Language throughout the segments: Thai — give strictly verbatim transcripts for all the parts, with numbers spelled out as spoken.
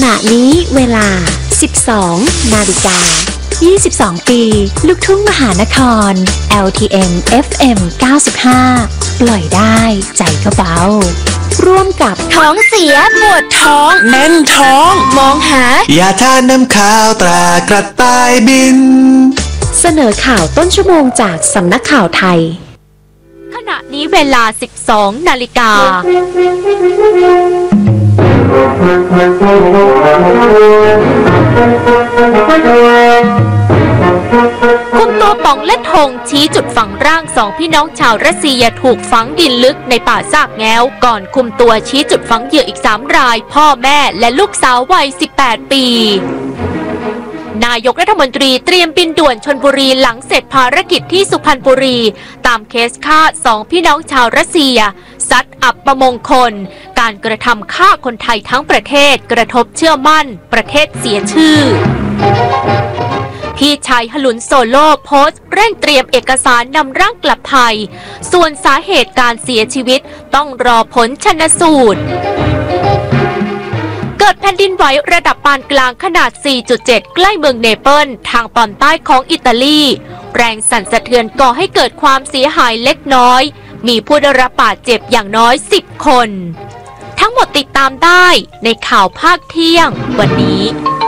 ณะนี้เวลา สิบสอง นาฬิกา ยี่สิบสอง ปีลูกทุ่งมหานคร แอล ที เอ็ม เอฟ เอ็ม เก้าสิบห้า ปล่อยได้ใจก็เบาร่วมกับท้องเสียปวดท้องแน่นท้องมองหายาทาน้ำข้าวตรากระต่ายบินเสนอข่าวต้นชั่วโมงจากสำนักข่าวไทยขณะนี้เวลา สิบสอง นาฬิกาคุมตัวป๋องและธงชี้จุดฝังร่างสองพี่น้องชาวรัสเซียถูกฝังดินลึกในป่าซากแง้วก่อนคุมตัวชี้จุดฝังเหยื่ออีกสามรายพ่อแม่และลูกสาววัยสิบแปดปีนายกรัฐมนตรีเตรียมบินด่วนชลบุรีหลังเสร็จภารกิจที่สุพรรณบุรีตามเคสฆ่าสองพี่น้องชาวรัสเซียซัดอับประมงคลการกระทำฆ่าคนไทยทั้งประเทศกระทบเชื่อมั่นประเทศเสียชื่อพี่ชายหลุนโซโล่โพสต์เร่งเตรียมเอกสารนำร่างกลับไทยส่วนสาเหตุการเสียชีวิตต้องรอผลชันสูตรเกิดแผ่นดินไหวระดับปานกลางขนาด สี่จุดเจ็ด ใกล้เมืองเนเปิลทางตอนใต้ของอิตาลีแรงสั่นสะเทือนก่อให้เกิดความเสียหายเล็กน้อยมีผู้ได้รับบาดเจ็บอย่างน้อยสิบคนทั้งหมดติดตามได้ในข่าวภาคเที่ยงวันนี้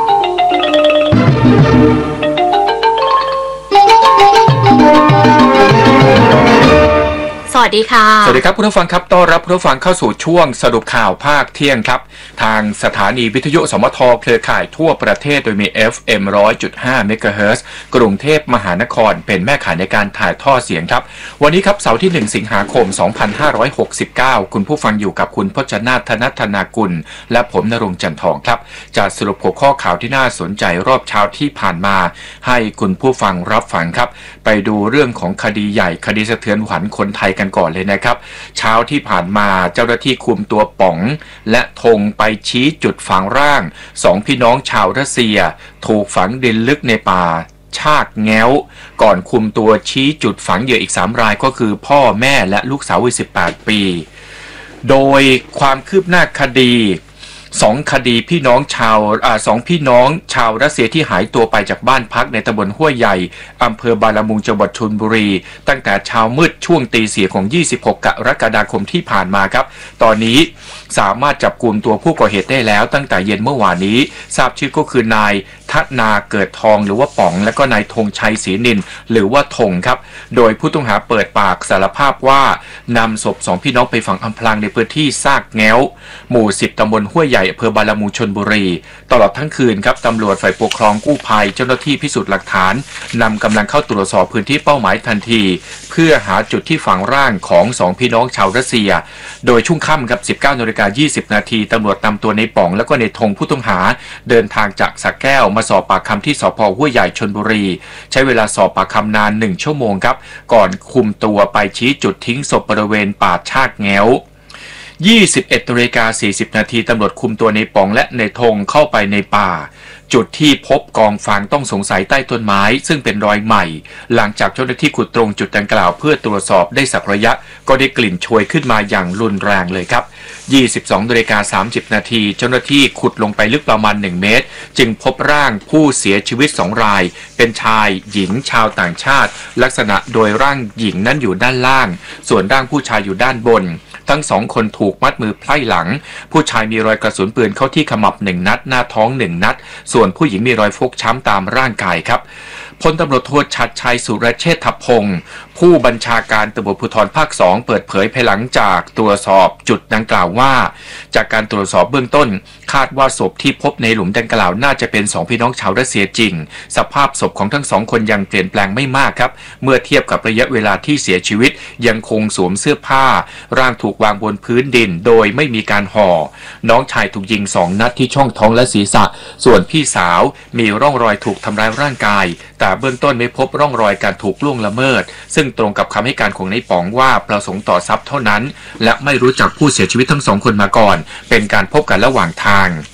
สวัสดีค่ะสวัสดีครับคุณผู้ฟังครับต้อนรับคุณผู้ฟังเข้าสู่ช่วงสรุปข่าวภาคเที่ยงครับทางสถานีวิทยุสมทเครือข่ายทั่วประเทศโดยมี เอฟ เอ็ม หนึ่งร้อยจุดห้า เมกะเฮิรตซ์กรุงเทพมหานครเป็นแม่ข่ายในการถ่ายทอดเสียงครับวันนี้ครับเสาร์ที่หนึ่งสิงหาคมสองพันห้าร้อยหกสิบเก้าคุณผู้ฟังอยู่กับคุณพจนาถ ธนธนากุลและผมณรงค์จันทองครับจะสรุปหัวข้อข่าวที่น่าสนใจรอบเช้าที่ผ่านมาให้คุณผู้ฟังรับฟังครับไปดูเรื่องของคดีใหญ่คดีสะเทือนขวัญคนไทยกันก่อนเลยนะครับเช้าที่ผ่านมาเจ้าหน้าที่คุมตัวป๋องและธงไปชี้จุดฝังร่างสองพี่น้องชาวรัสเซียถูกฝังดินลึกในป่าชากแง้วก่อนคุมตัวชี้จุดฝังเหยื่ออีกสามรายก็คือพ่อแม่และลูกสาววัยสิบแปดปีโดยความคืบหน้าคดีสองคดีพี่น้องชาวอ่าสองพี่น้องชาวรัสเซียที่หายตัวไปจากบ้านพักในตำบลห้วยใหญ่อำเภอบาลามุงจังหวัดชลบุรีตั้งแต่เช้ามืดช่วงตีสี่ของยี่สิบหกกรกฎาคมที่ผ่านมาครับตอนนี้สามารถจับกุมตัวผู้ก่อเหตุได้แล้วตั้งแต่เย็นเมื่อวานนี้ทราบชื่อก็คือนายทัศนาเกิดทองหรือว่าป๋องและก็นายธงชัยศรีนินหรือว่าธงครับโดยผู้ต้องหาเปิดปากสารภาพว่านำศพสองพี่น้องไปฝังอำพรางในพื้นที่ซากแง้วหมู่สิบตำบลห้วยใหญ่อำเภอบาลามุงชลบุรีตลอดทั้งคืนครับตำรวจฝ่ายปกครองกู้ภัยเจ้าหน้าที่พิสูจน์หลักฐานนำกำลังเข้าตรวจสอบพื้นที่เป้าหมายทันทีเพื่อหาจุดที่ฝังร่างของสองพี่น้องชาวรัสเซียโดยช่วงค่ำครับ สิบเก้านาฬิกายี่สิบ นาทีตำรวจนำตัวในป๋องและก็ในธงผู้ต้องหาเดินทางจากสระแก้วมาสอบปากคำที่สภ.ห้วยใหญ่ชลบุรีใช้เวลาสอบปากคำนานหนึ่งชั่วโมงครับก่อนคุมตัวไปชี้จุดทิ้งศพบริเวณป่าชากแง้วยี่สิบเอ็ดนาฬิกาสี่สิบ นาทีตำรวจคุมตัวในป๋องและในธงเข้าไปในป่าจุดที่พบกองฟางต้องสงสัยใต้ต้นไม้ซึ่งเป็นรอยใหม่หลังจากเจ้าหน้าที่ขุดตรงจุดดังกล่าวเพื่อตรวจสอบได้สักระยะก็ได้กลิ่นโชยขึ้นมาอย่างรุนแรงเลยครับยี่สิบสองนาฬิกาสามสิบ นาทีเจ้าหน้าที่ขุดลงไปลึกประมาณหนึ่งเมตรจึงพบร่างผู้เสียชีวิตสองรายเป็นชายหญิงชาวต่างชาติลักษณะโดยร่างหญิงนั้นอยู่ด้านล่างส่วนร่างผู้ชายอยู่ด้านบนทั้งสองคนถูกมัดมือไพร่หลังผู้ชายมีรอยกระสุนปืนเข้าที่ขมับหนึ่งนัดหน้าท้องหนึ่งนัดส่วนผู้หญิงมีรอยฟกช้ำตามร่างกายครับพลตำรวจโทชัดชัยสุรเชษฐพงศ์ผู้บัญชาการตำรวจภูธรภาคสองเปิดเผยภายหลังจากตรวจสอบจุดดังกล่าวว่าจากการตรวจสอบเบื้องต้นคาดว่าศพที่พบในหลุมดังกล่าวน่าจะเป็นสองพี่น้องชาวรัสเซียจริงสภาพศพของทั้งสองคนยังเปลี่ยนแปลงไม่มากครับเมื่อเทียบกับระยะเวลาที่เสียชีวิตยังคงสวมเสื้อผ้าร่างถูกวางบนพื้นดินโดยไม่มีการห่อน้องชายถูกยิงสองนัดที่ช่องท้องและศีรษะส่วนพี่สาวมีร่องรอยถูกทำร้ายร่างกายแต่เบื้องต้นไม่พบร่องรอยการถูกล่วงละเมิดซึ่งตรงกับคำให้การของนายป๋องว่าประสงค์ต่อทรัพย์เท่านั้นและไม่รู้จักผู้เสียชีวิตทั้งสองคนมาก่อนเป็นการพบกันระหว่างทางจาก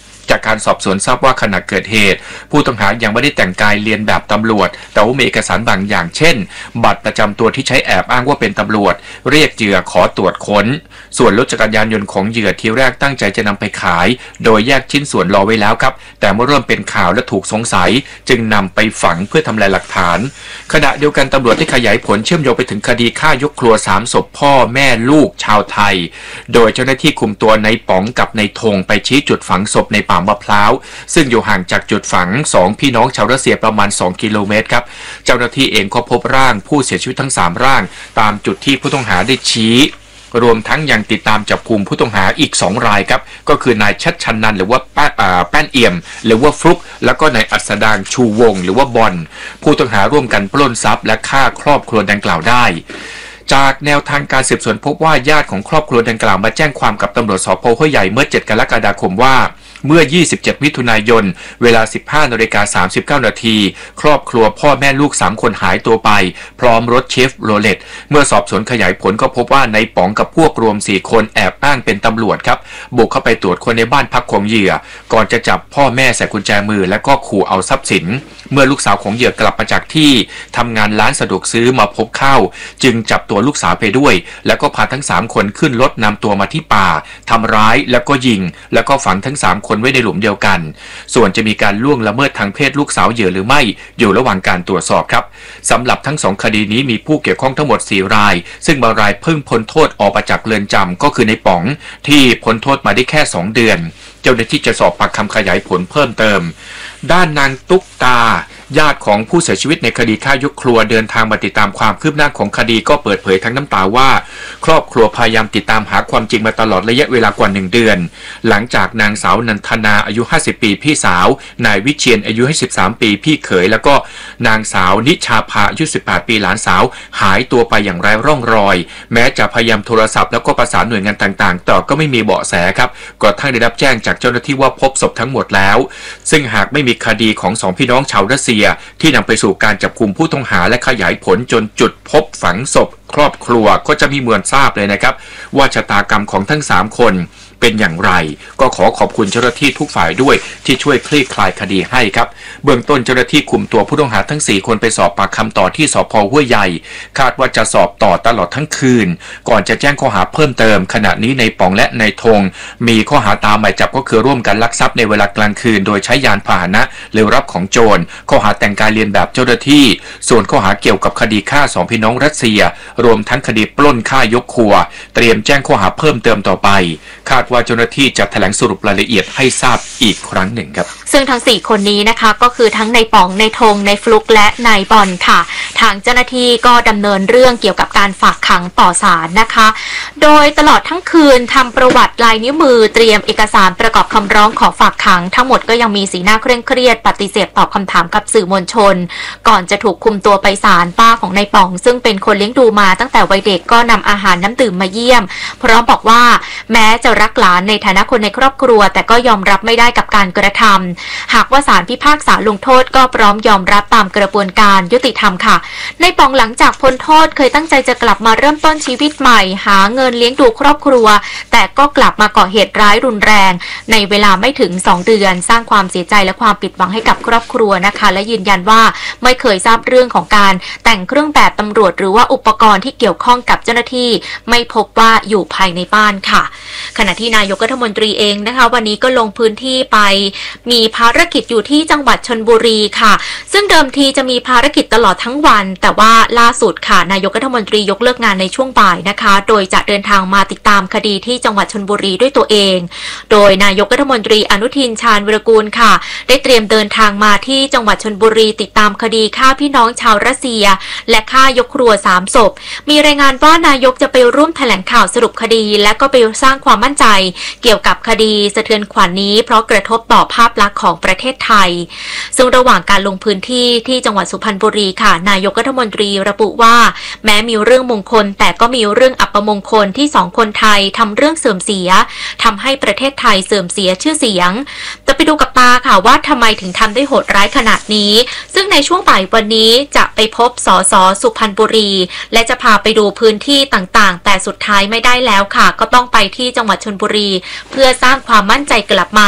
การสอบสวนทราบว่าขณะเกิดเหตุผู้ต้องหายังไม่ได้แต่งกายเลียนแบบตำรวจแต่ว่ามีเอกสารบางอย่างเช่นบัตรประจำตัวที่ใช้แอบอ้างว่าเป็นตำรวจเรียกเหยื่อขอตรวจค้นส่วนรถจักรยานยนต์ของเหยื่อทีแรกตั้งใจจะนำไปขายโดยแยกชิ้นส่วนรอไว้แล้วครับแต่เมื่อเริ่มเป็นข่าวและถูกสงสัยจึงนำไปฝังเพื่อทำลายหลักฐานขณะเดียวกันตำรวจได้ขยายผลเชื่อมโยงไปถึงคดีฆ่ายกครัวสามศพพ่อแม่ลูกชาวไทยโดยเจ้าหน้าที่คุมตัวในป๋องกับในธงไปชี้จุดฝังศพในป่ามะพร้าวซึ่งอยู่ห่างจากจุดฝังสองพี่น้องชาวรัสเซียประมาณสองกิโลเมตรครับเจ้าหน้าที่เองก็พบร่างผู้เสียชีวิตทั้งสามร่างตามจุดที่ผู้ต้องหาได้ชี้รวมทั้งยังติดตามจับกุมผู้ต้องหาอีกสองรายครับก็คือนายชัดชันนันหรือว่าแป้แป้นเอี่ยมหรือว่าฟลุกแล้วก็นายอัสดางชูวงหรือว่าบอลผู้ต้องหาร่วมกันปล้นทรัพย์และฆ่าครอบครัวดังกล่าวได้จากแนวทางการสืบสวนพบว่าญาติของครอบครัวดังกล่าวมาแจ้งความกับตำรวจสภ.ห้วยใหญ่เมื่อเจ็ดกรกฎาคมว่าเมื่อยี่สิบเจ็ดมิถุนายนเวลา สิบห้านาฬิกาสามสิบเก้านาทีครอบครัวพ่อแม่ลูกสามคนหายตัวไปพร้อมรถเชฟโรเลตเมื่อสอบสวนขยายผลก็พบว่าในป๋องกับพวกรวมสี่คนแอบอ้างเป็นตำรวจครับบุกเข้าไปตรวจคนในบ้านพักของเหยื่อก่อนจะจับพ่อแม่ใส่กุญแจมือและก็ขู่เอาทรัพย์สินเมื่อลูกสาวของเหยื่อกลับมาจากที่ทำงานร้านสะดวกซื้อมาพบเข้าจึงจับตัวลูกสาวไปด้วยแล้วก็พาทั้งสามคนขึ้นรถนำตัวมาที่ป่าทำร้ายแล้วก็ยิงแล้วก็ฝังทั้งสามคนไว้ในหลุมเดียวกันส่วนจะมีการล่วงละเมิดทางเพศลูกสาวเหยื่อหรือไม่อยู่ระหว่างการตรวจสอบครับสำหรับทั้งสองคดีนี้มีผู้เกี่ยวข้องทั้งหมดสี่รายซึ่งบางรายเพิ่งพ้นโทษออกมาจากเรือนจำก็คือในป๋องที่พ้นโทษมาได้แค่สองเดือนเจ้าหน้าที่จะสอบปากคำขยายผลเพิ่มเติมด้านนางตุ๊กตาญาติของผู้เสียชีวิตในคดีฆ่ายกครัวเดินทางมาติดตามความคืบหน้าของคดีก็เปิดเผยทั้งน้ำตาว่าครอบครัวพยายามติดตามหาความจริงมาตลอดระยะเวลากว่าหนึ่งเดือนหลังจากนางสาวนันทนาอายุห้าสิบปีพี่สาวนายวิเชียรอายุสิบสามปีพี่เขยแล้วก็นางสาวนิชาภาอายุสิบแปดปีหลานสาวหายตัวไปอย่างไร้ร่องรอยแม้จะพยายามโทรศัพท์แล้วก็ประสานหน่วยงานต่างๆแต่ก็ไม่มีเบาะแสครับกระทั่งได้รับแจ้งจากเจ้าหน้าที่ว่าพบศพทั้งหมดแล้วซึ่งหากไม่มีคดีของสองพี่น้องชาวรัสเซียที่นำไปสู่การจับกุมผู้ต้องหาและขยายผลจนจุดพบฝังศพครอบครัวก็จะมีมวลทราบเลยนะครับว่าชะตากรรมของทั้งสามคนเป็นอย่างไรก็ขอขอบคุณเจ้าหน้าที่ทุกฝ่ายด้วยที่ช่วยคลี่คลายคดีให้ครับเบื้องต้นเจ้าหน้าที่คุมตัวผู้ต้องหาทั้งสี่คนไปสอบปากคำต่อที่สภ.ห้วยใหญ่คาดว่าจะสอบต่อตลอดทั้งคืนก่อนจะแจ้งข้อหาเพิ่มเติมขณะนี้ในป๋องและในธงมีข้อหาตามหมายจับก็คือร่วมกันลักทรัพย์ในเวลากลางคืนโดยใช้ยานพาหนะหรือรับของโจรข้อหาแต่งกายเลียนแบบเจ้าหน้าที่ส่วนข้อหาเกี่ยวกับคดีฆ่าสองพี่น้องรัสเซียรวมทั้งคดีปล้นฆ่ายกครัวเตรียมแจ้งข้อหาเพิ่มเติมต่อไปคาดว่าเจ้าหน้าที่จะแถลงสรุปรายละเอียดให้ทราบอีกครั้งหนึ่งครับซึ่งทั้งสี่คนนี้นะคะก็คือทั้งในป๋องในธงในฟลุกและในบอลค่ะทางเจ้าหน้าที่ก็ดำเนินเรื่องเกี่ยวกับการฝากขังต่อศาลนะคะโดยตลอดทั้งคืนทำประวัติลายนิ้วมือเตรียมเอกสารประกอบคำร้องขอฝากขังทั้งหมดก็ยังมีสีหน้าเคร่งเครียดปฏิเสธตอบคำถามกับสื่อมวลชนก่อนจะถูกคุมตัวไปศาลป้าของในป๋องซึ่งเป็นคนเลี้ยงดูมาตั้งแต่วัยเด็กก็นำอาหารน้ำดื่มมาเยี่ยมพร้อมบอกว่าแม้จะรักหลานในฐานะคนในครอบครัวแต่ก็ยอมรับไม่ได้กับการกระทำหากว่าศาลพิพากษาลงโทษก็พร้อมยอมรับตามกระบวนการยุติธรรมค่ะในป๋องหลังจากพ้นโทษเคยตั้งใจจะกลับมาเริ่มต้นชีวิตใหม่หาเงินเลี้ยงดูครอบครัวแต่ก็กลับมาก่อเหตุร้ายรุนแรงในเวลาไม่ถึงสองเดือนสร้างความเสียใจและความผิดหวังให้กับครอบครัวนะคะและยืนยันว่าไม่เคยทราบเรื่องของการแต่งเครื่องแบบตำรวจหรือว่าอุปกรณ์ที่เกี่ยวข้องกับเจ้าหน้าที่ไม่พบว่าอยู่ภายในบ้านค่ะขณะที่นายกรัฐมนตรีเองนะคะวันนี้ก็ลงพื้นที่ไปมีภารกิจอยู่ที่จังหวัดชลบุรีค่ะซึ่งเดิมทีจะมีภารกิจตลอดทั้งวันแต่ว่าล่าสุดค่ะนายกรัฐมนตรียกเลิกงานในช่วงบ่ายนะคะโดยจะเดินทางมาติดตามคดีที่จังหวัดชลบุรีด้วยตัวเองโดยนายกรัฐมนตรีอนุทินชาญวิรากูลค่ะได้เตรียมเดินทางมาที่จังหวัดชลบุรีติดตามคดีฆ่าพี่น้องชาวรัสเซียและฆ่ายกครัวสามศพมีรายงานว่านายกจะไปร่วมแถลงข่าวสรุปคดีและก็ไปสร้างความมั่นใจเกี่ยวกับคดีสะเทือนขวัญ นี้เพราะกระทบต่อภาพลักษณ์ของประเทศไทยซึ่งระหว่างการลงพื้นที่ที่จังหวัดสุพรรณบุรีค่ะนายกรัฐมนตรีระบุว่าแม้มีเรื่องมงคลแต่ก็มีเรื่องอัปมงคลที่สองคนไทยทำเรื่องเสื่อมเสียทำให้ประเทศไทยเสื่อมเสียชื่อเสียงจะไปดูกับตาค่ะว่าทำไมถึงทำได้โหดร้ายขนาดนี้ซึ่งในช่วงบ่ายวันนี้จะไปพบสสสุพรรณบุรีและจะพาไปดูพื้นที่ต่างๆแต่สุดท้ายไม่ได้แล้วค่ะก็ต้องไปที่จังหวัดชลบุรีเพื่อสร้างความมั่นใจกลับมา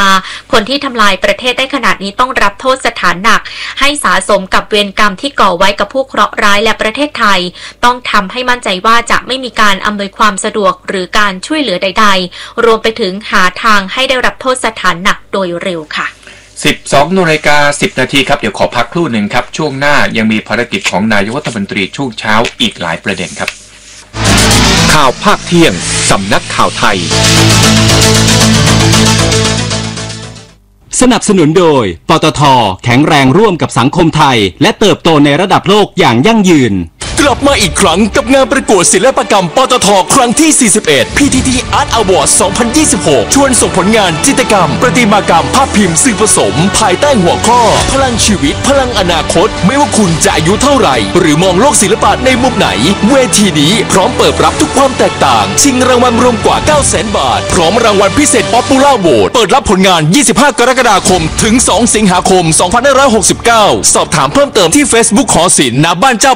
คนที่ทำลายประเทศได้ขนาดนี้ต้องรับโทษสถานหนักให้สะสมกับเวรกรรมที่ก่อไว้กับผู้เคราะห์ร้ายและประเทศไทยต้องทำให้มั่นใจว่าจะไม่มีการอำนวยความสะดวกหรือการช่วยเหลือใดๆรวมไปถึงหาทางให้ได้รับโทษสถานหนักโดยเร็วค่ะสิบสองนาฬิกาสิบนาทีครับเดี๋ยวขอพักครู่หนึ่งครับช่วงหน้ายังมีภารกิจของนายกรัฐมนตรีช่วงเช้าอีกหลายประเด็นครับข่าวภาคเที่ยงสำนักข่าวไทยสนับสนุนโดยปตท.แข็งแรงร่วมกับสังคมไทยและเติบโตในระดับโลกอย่างยั่งยืนกลับมาอีกครั้งกับงานประกวดศิลปกรรมปตท.ครั้งที่สี่สิบเอ็ด พี ที ที Art Award สองพันยี่สิบหกชวนส่งผลงานจิตรกรรมประติมากรรมภาพพิมพ์สื่อผสมภายใต้หัวข้อพลังชีวิตพลังอนาคตไม่ว่าคุณจะอายุเท่าไหร่หรือมองโลกศิลปะในมุมไหนเวทีนี้พร้อมเปิดรับทุกความแตกต่างชิงรางวัลรวมกว่า เก้าแสน บาทพร้อมรางวัลพิเศษ Popular Vote เปิดรับผลงานยี่สิบห้ากรกฎาคมถึงสองสิงหาคมสองพันห้าร้อยหกสิบเก้าสอบถามเพิ่มเติมที่ Facebook ขอศิลป์ณบ้านเจ้า